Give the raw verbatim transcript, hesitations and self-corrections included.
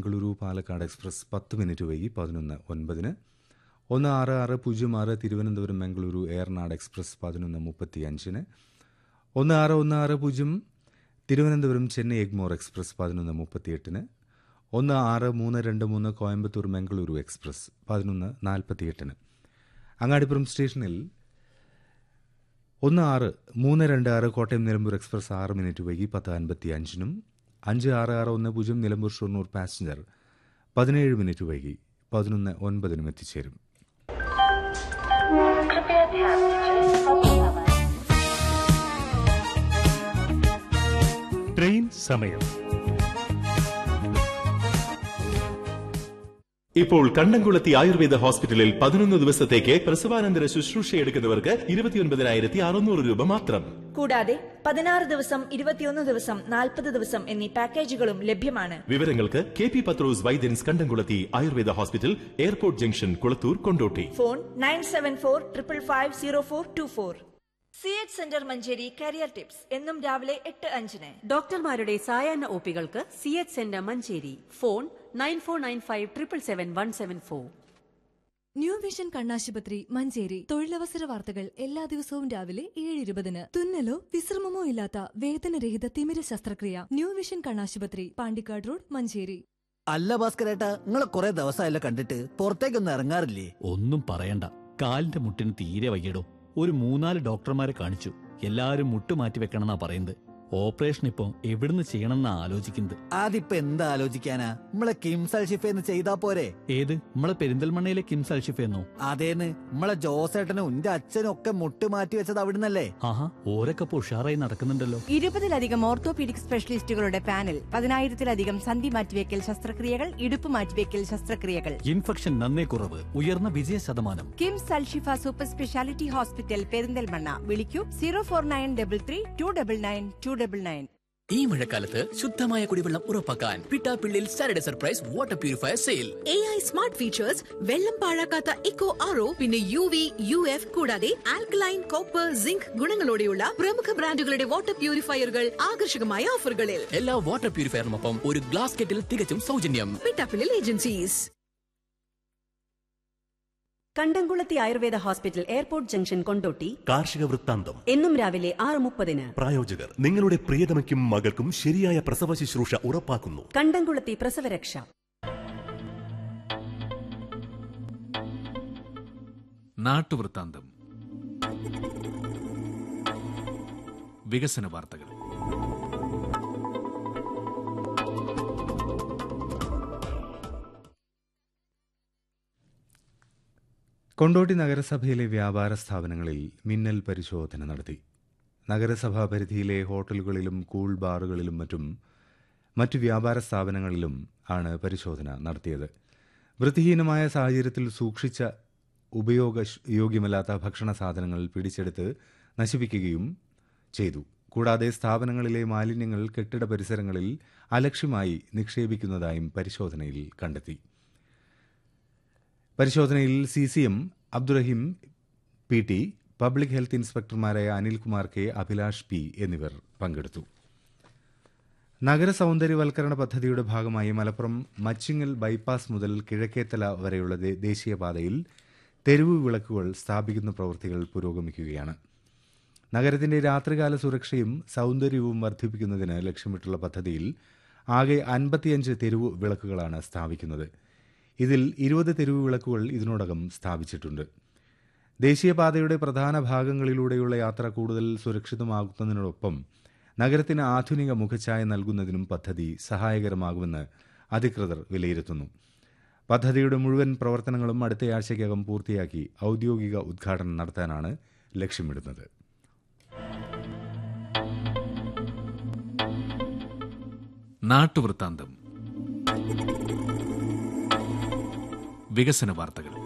Mangaluru Palakkad express പത്ത് minute വൈകി പതിനൊന്ന് ഒൻപതിന്. ഒന്ന് ആറ് ആറ് പൂജ്യം ആറ് തിരുവനന്തപുരം മംഗളൂരു എയർനാട് എക്സ്പ്രസ് പതിനൊന്ന് മുപ്പത്തി അഞ്ചിന്. ഒന്ന് ആറ് ഒന്ന് ആറ് പൂജ്യം തിരുവനന്തപുരം ചെന്നൈ എഗ്മോർ എക്സ്പ്രസ് പതിനൊന്ന് മുപ്പത്തിയെട്ടിന്. ഒന്ന് ആറ് മൂന്ന് രണ്ട് മൂന്ന് കോയമ്പത്തൂർ മംഗളൂരു എക്സ്പ്രസ് പതിനൊന്ന് നാൽപ്പത്തിയെട്ടിന്. അങ്ങാടിപ്പുറം സ്റ്റേഷനിൽ ഒന്ന് ആറ് മൂന്ന് രണ്ട് ആറ് കോട്ടയം നിലമ്പൂർ എക്സ്പ്രസ് ആറ് മിനിറ്റ് വൈകി പത്ത് അൻപത്തി അഞ്ചിനും. അഞ്ച് ആറ് ആറ് ഒന്ന് പൂജ്യം നിലമ്പൂർ ഷൊർണൂർ പാസഞ്ചർ പതിനേഴ് മിനിറ്റ് വൈകി പതിനൊന്ന് ഒൻപതിനും എത്തിച്ചേരും. ട്രെയിൻ സമയം. ഇപ്പോൾ കണ്ടംകുളത്തി ആയുർവേദ ഹോസ്പിറ്റലിൽ പതിനൊന്ന് ദിവസത്തേക്ക് പ്രസവാനന്തര ശുശ്രൂഷയെടുക്കുന്നവർക്ക് ഇരുപത്തിയൊൻപതിനായിരത്തി അറുന്നൂറ് രൂപ മാത്രം. കൂടാതെ പതിനാറ് ദിവസം, ഇരുപത്തിയൊന്ന് ദിവസം, നാൽപ്പത് ദിവസം എന്നീ പാക്കേജുകളും ലഭ്യമാണ്. വിവരങ്ങൾക്ക് കെ പി പത്രോസ് വൈദ്യൻസ് കണ്ടംകുളത്തി Ayurveda hospital, airport junction, Kulathur, Kondotty. Phone nine seven four triple five zero four to four. C H centre Manjeri career tips എന്നും രാവിലെ എട്ട് അഞ്ചിന്. ഡോക്ടർമാരുടെ സായാഹ്ന ഒപികൾക്ക് C H centre Manjeri. Phone nine four nine five triple seven one seven four. New vision കണ്ണാശുപത്രി മഞ്ചേരി. തൊഴിലവസര വാർത്തകൾ എല്ലാ ദിവസവും രാവിലെ ഏഴ് ഇരുപതിന്. തുന്നലോ വിശ്രമമോ ഇല്ലാത്ത വേദനരഹിത തിമിര ശസ്ത്രക്രിയ. ന്യൂ വിഷൻ കണ്ണാശുപത്രി, പാണ്ടിക്കാട് റോഡ്, മഞ്ചേരി. അല്ല ഭാസ്കരേട്ടാ, നിങ്ങളെ കുറെ ദിവസമായല്ലോ കണ്ടിട്ട്, പുറത്തേക്കൊന്നും ഇറങ്ങാറില്ലേ? ഒന്നും പറയണ്ട, കാലിന്റെ മുട്ടിന് തീരെ വയ്യടോ. ഒരു മൂന്നാല് ഡോക്ടർമാരെ കാണിച്ചു, എല്ലാരും മുട്ട് മാറ്റി വെക്കണമെന്നാ പറയുന്നത്. ഓപ്പറേഷൻ ഇപ്പൊ എവിടുന്ന് ചെയ്യണമെന്നാ ആലോചിക്കുന്നത്. അതിപ്പോ എന്താ ആലോചിക്കാനാ, നമ്മളെ കിംസ് അൽഷിഫേന്ന് ചെയ്താ പോരെ? ഏത്, നമ്മളെ പെരിന്തൽമണ്ണയിലെ കിംസ് അൽഷിഫേന്നോ? അതേന്ന്, നമ്മളെ ജോസേട്ടനും എന്റെ അച്ഛനും ഒക്കെ മുട്ട് മാറ്റി വെച്ചത് അവിടുന്നല്ലേ? ആഹാ, ഓരൊക്കെ ഉഷാറായി നടക്കുന്നുണ്ടല്ലോ. ഇരുപതിലധികം ഓർത്തോപീഡിക് സ്പെഷ്യലിസ്റ്റുകളുടെ പാനൽ, പതിനായിരത്തിലധികം സന്ധി മാറ്റിവെക്കൽ ശസ്ത്രക്രിയകൾ, ഇടുപ്പ് മാറ്റിവെക്കൽ ശസ്ത്രക്രിയകൾ. ഇൻഫെക്ഷൻ നന്നേ കുറവ്, ഉയർന്ന വിജയ ശതമാനം. KIMS Alshifa super speciality hospital, Perinthalmanna. വിളിക്കൂ zero four nine double three to double nine to double nine. ഈ മഴക്കാലത്ത് ശുദ്ധമായ കുടിവെള്ളം ഉറപ്പാക്കാൻ Pittappillil Saturday surprise water purifier sale. A I smart features, വെള്ളം പാഴാക്കാത്ത ഇക്കോ ആർ ഒ, പിന്നെ യു വി, യു എഫ് കൂടാതെ ആൽക്കലൈൻ, കോപ്പർ, സിങ്ക് ഗുണങ്ങളോടെയുള്ള പ്രമുഖ ബ്രാൻഡുകളുടെ വാട്ടർ പ്യൂരിഫയറുകൾ ആകർഷകമായ ഓഫറുകളിൽ. എല്ലാ വാട്ടർ പ്യൂരിഫയറിനൊപ്പം ഒരു ഗ്ലാസ് കെറ്റിൽ തികച്ചും സൗജന്യം. പിട്ടാപ്പിള്ളിൽ ഏജൻസീസ്. കണ്ടംകുളത്തി Ayurveda hospital, airport junction, Kondotty. കാർഷിക വൃത്താന്തം എന്നും രാവിലെ ആറ് മുപ്പതിന്. പ്രായോജകർ നിങ്ങളുടെ പ്രിയതമയ്ക്കും മകൾക്കും ശരിയായ പ്രസവ ശുശ്രൂഷ ഉറപ്പാക്കുന്നു. കണ്ടംകുളത്തി പ്രസവരക്ഷ. നാട്ടുവൃത്താന്തം. വികസന വാർത്തകൾ. കൊണ്ടോട്ടി നഗരസഭയിലെ വ്യാപാര സ്ഥാപനങ്ങളിൽ മിന്നൽ പരിശോധന നടത്തി. നഗരസഭാ പരിധിയിലെ ഹോട്ടലുകളിലും കൂൾ ബാറുകളിലും മറ്റും മറ്റു വ്യാപാര സ്ഥാപനങ്ങളിലും ആണ് പരിശോധന നടത്തിയത്. വൃത്തിഹീനമായ സാഹചര്യത്തിൽ സൂക്ഷിച്ച ഉപയോഗയോഗ്യമല്ലാത്ത ഭക്ഷണ സാധനങ്ങൾ പിടിച്ചെടുത്ത് നശിപ്പിക്കുകയും ചെയ്തു. കൂടാതെ സ്ഥാപനങ്ങളിലെ മാലിന്യങ്ങൾ കെട്ടിട പരിസരങ്ങളിൽ അലക്ഷ്യമായി നിക്ഷേപിക്കുന്നതായും പരിശോധനയിൽ കണ്ടെത്തി. പരിശോധനയിൽ C C M Abdurahim P T, public health ഇൻസ്പെക്ടർമാരായ Anilkumar K, Abhilash P എന്നിവർ പങ്കെടുത്തു. നഗര സൗന്ദര്യവൽക്കരണ പദ്ധതിയുടെ ഭാഗമായി മലപ്പുറം മച്ചിങ്ങൽ ബൈപ്പാസ് മുതൽ കിഴക്കേത്തല വരെയുള്ള ദേശീയപാതയിൽ തെരുവ് വിളക്കുകൾ സ്ഥാപിക്കുന്ന പ്രവൃത്തികൾ പുരോഗമിക്കുകയാണ്. നഗരത്തിന്റെ രാത്രികാല സുരക്ഷയും സൗന്ദര്യവും വർദ്ധിപ്പിക്കുന്നതിന് ലക്ഷ്യമിട്ടുള്ള പദ്ധതിയിൽ ആകെ അൻപത്തിയഞ്ച് തെരുവ് വിളക്കുകളാണ് സ്ഥാപിക്കുന്നത്. ഇതിൽ ഇരുപത് തെരുവ് വിളക്കുകൾ ഇതിനോടകം സ്ഥാപിച്ചിട്ടുണ്ട്. ദേശീയപാതയുടെ പ്രധാന ഭാഗങ്ങളിലൂടെയുള്ള യാത്ര കൂടുതൽ സുരക്ഷിതമാക്കുന്നതിനോടൊപ്പം നഗരത്തിന് ആധുനിക മുഖച്ഛായ നൽകുന്നതിനും പദ്ധതി സഹായകരമാകുമെന്ന് അധികൃതർ വിലയിരുത്തുന്നു. പദ്ധതിയുടെ മുഴുവൻ പ്രവർത്തനങ്ങളും അടുത്തയാഴ്ചയ്ക്കകം പൂർത്തിയാക്കി ഔദ്യോഗിക ഉദ്ഘാടനം നടത്താനാണ് ലക്ഷ്യമിടുന്നത്. നാട്ടുവൃത്താന്തം. വികസന വാർത്തകൾ.